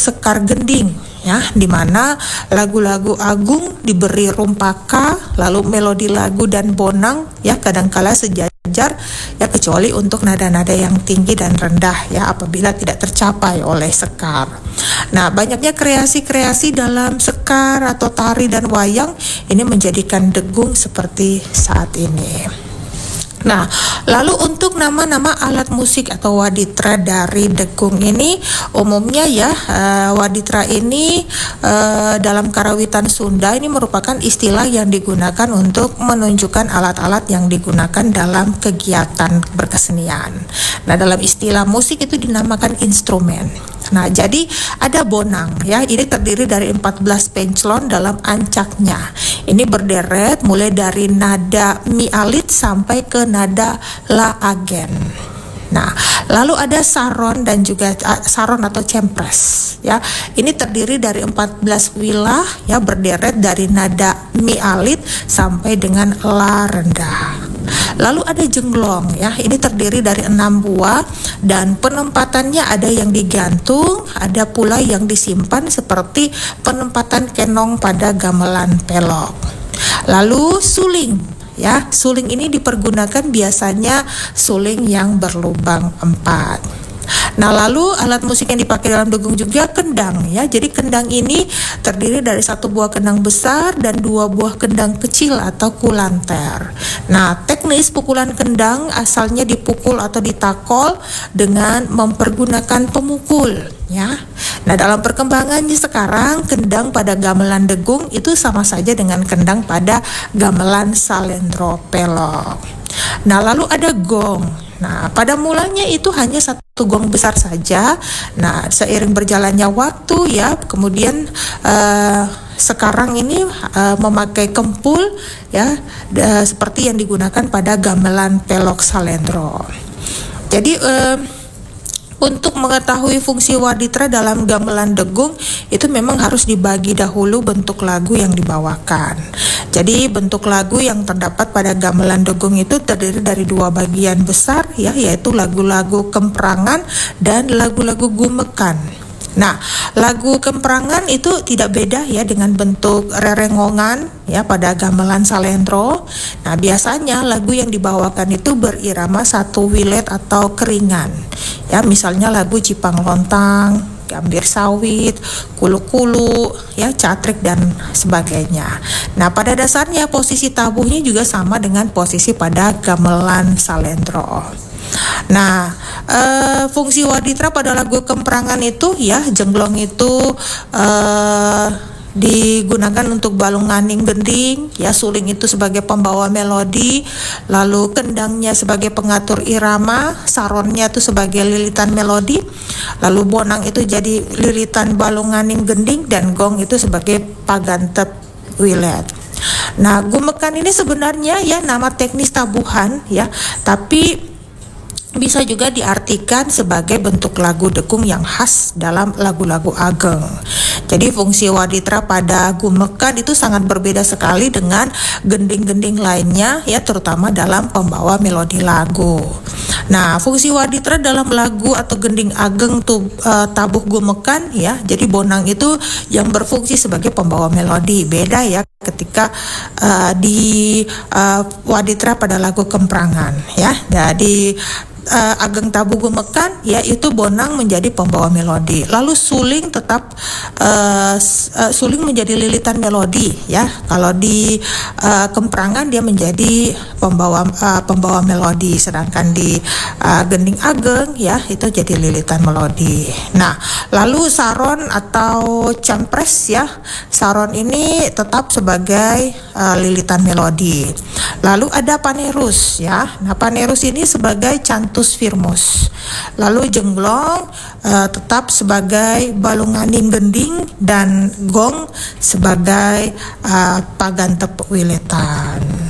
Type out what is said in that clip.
sekar gending, ya, di mana lagu-lagu agung diberi rumpaka, lalu melodi lagu dan bonang, ya, kadangkala sejajar, ya, kecuali untuk nada-nada yang tinggi dan rendah, ya, apabila tidak tercapai oleh sekar. Nah, banyaknya kreasi-kreasi dalam sekar atau tari dan wayang ini menjadikan degung seperti saat ini. Nah, lalu untuk nama-nama alat musik atau waditra dari degung ini, umumnya ya, waditra ini dalam karawitan Sunda ini merupakan istilah yang digunakan untuk menunjukkan alat-alat yang digunakan dalam kegiatan berkesenian. Nah, dalam istilah musik itu dinamakan instrumen. Nah, jadi ada bonang, ya, ini terdiri dari 14 penclon dalam ancaknya. Ini berderet mulai dari nada mi alit sampai ke nada la agen. Nah, lalu ada saron dan juga saron atau cempres, ya. Ini terdiri dari 14 wilah, ya, berderet dari nada mi alit sampai dengan la rendah. Lalu ada jenglong, ya, ini terdiri dari 6 buah dan penempatannya ada yang digantung, ada pula yang disimpan seperti penempatan kenong pada gamelan pelok. Lalu suling, ya, suling ini dipergunakan biasanya suling yang berlubang 4. Nah, lalu alat musik yang dipakai dalam degung juga kendang, ya. Jadi kendang ini terdiri dari 1 buah kendang besar dan 2 buah kendang kecil atau kulanter. Nah, teknis pukulan kendang asalnya dipukul atau ditakol dengan mempergunakan pemukul, ya. Nah, dalam perkembangannya sekarang kendang pada gamelan degung itu sama saja dengan kendang pada gamelan salendro pelok. Nah, lalu ada gong. Nah, pada mulanya itu hanya 1 gong besar saja. Nah, seiring berjalannya waktu, ya, kemudian sekarang ini memakai kempul, ya, seperti yang digunakan pada gamelan pelok salendro. Jadi untuk mengetahui fungsi waditra dalam gamelan degung itu memang harus dibagi dahulu bentuk lagu yang dibawakan. Jadi bentuk lagu yang terdapat pada gamelan degung itu terdiri dari 2 bagian besar, ya, yaitu lagu-lagu kemperangan dan lagu-lagu gumekan. Nah, lagu kemperangan itu tidak beda, ya, dengan bentuk rerengongan, ya, pada gamelan salendro. Nah, biasanya lagu yang dibawakan itu berirama 1 wilet atau keringan, ya, misalnya lagu Cipang Lontang, Gambir Sawit, Kulu-Kulu, ya, Catrik dan sebagainya. Nah, pada dasarnya posisi tabuhnya juga sama dengan posisi pada gamelan salendro. Nah, fungsi waditra pada lagu kemperangan itu, ya, jenglong itu digunakan untuk balunganing gending, ya, suling itu sebagai pembawa melodi, lalu kendangnya sebagai pengatur irama, saronnya itu sebagai lilitan melodi, lalu bonang itu jadi lilitan balunganing gending, dan gong itu sebagai pagantep wilet. Nah, gumekan ini sebenarnya, ya, nama teknis tabuhan, ya, tapi bisa juga diartikan sebagai bentuk lagu degung yang khas dalam lagu-lagu ageng. Jadi fungsi waditra pada gumekan itu sangat berbeda sekali dengan gending-gending lainnya, ya, terutama dalam pembawa melodi lagu. Nah, fungsi waditra dalam lagu atau gending ageng tabuh gumekan, ya, jadi bonang itu yang berfungsi sebagai pembawa melodi. Beda, ya, ketika di waditra pada lagu kemperangan, ya. Jadi ageng tabuh gumekan, ya, itu bonang menjadi pembawa melodi. Lalu suling tetap suling menjadi lilitan melodi, ya. Kalau di kemperangan dia menjadi pembawa melodi, sedangkan di gending ageng, ya, itu jadi lilitan melodi. Nah, lalu saron atau cempres, ya, saron ini tetap sebagai lilitan melodi. Lalu ada panerus, ya. Nah, panerus ini sebagai cantus firmus. Lalu jenglong tetap sebagai balunganing gending dan gong sebagai pagantep wiletan.